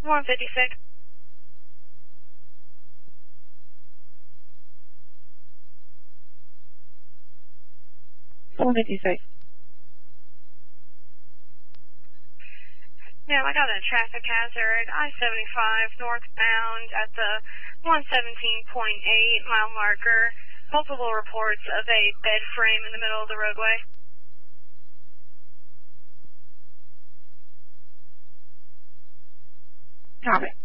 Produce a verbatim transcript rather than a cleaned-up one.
one fifty-six. one fifty-six. Yeah, I got a traffic hazard, I seventy-five northbound at the one seventeen point eight mile marker. Multiple reports of a bed frame in the middle of the roadway. Copy.